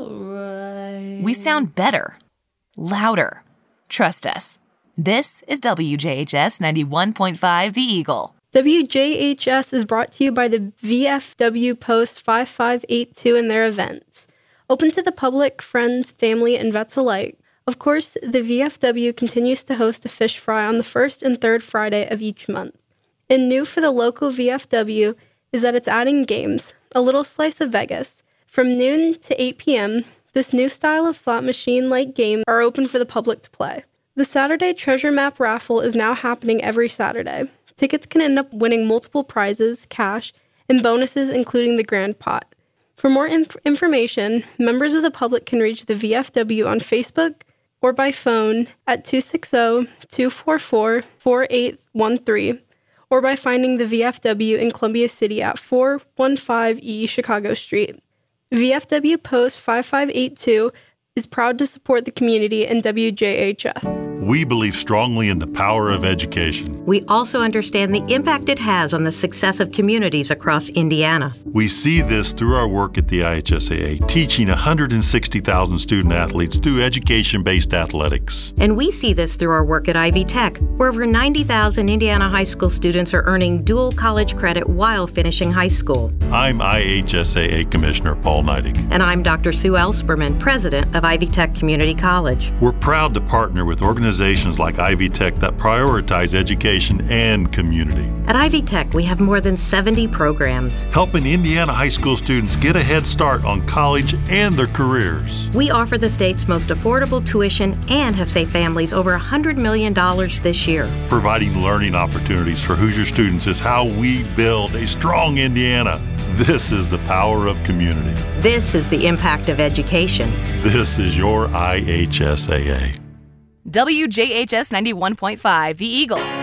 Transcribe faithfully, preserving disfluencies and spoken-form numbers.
alright. We sound better, louder. Trust us. This is W J H S ninety-one point five The Eagle. W J H S is brought to you by the V F W Post five five eight two and their events. Open to the public, friends, family, and vets alike. Of course, the V F W continues to host a fish fry on the first and third Friday of each month. And new for the local V F W is that it's adding games, a little slice of Vegas. From noon to eight p.m., this new style of slot machine-like game are open for the public to play. The Saturday Treasure Map raffle is now happening every Saturday. Tickets can end up winning multiple prizes, cash, and bonuses including the grand pot. For more inf- information, members of the public can reach the V F W on Facebook or by phone at two six zero, two four four, four eight one three or by finding the V F W in Columbia City at four one five E Chicago Street. V F W Post five five eight two is proud to support the community and W J H S. We believe strongly in the power of education. We also understand the impact it has on the success of communities across Indiana. We see this through our work at the I H S A A, teaching one hundred sixty thousand student athletes through education-based athletics. And we see this through our work at Ivy Tech, where over ninety thousand Indiana high school students are earning dual college credit while finishing high school. I'm I H S A A Commissioner Paul Neidig. And I'm Doctor Sue Elsperman, President of Ivy Tech Community College. We're proud to partner with organizations like Ivy Tech that prioritize education and community. At Ivy Tech, we have more than seventy programs, helping Indiana high school students get a head start on college and their careers. We offer the state's most affordable tuition and have saved families over one hundred million dollars this year. Providing learning opportunities for Hoosier students is how we build a strong Indiana. This is the power of community. This is the impact of education. This is your I H S A A. W J H S ninety-one point five The Eagle.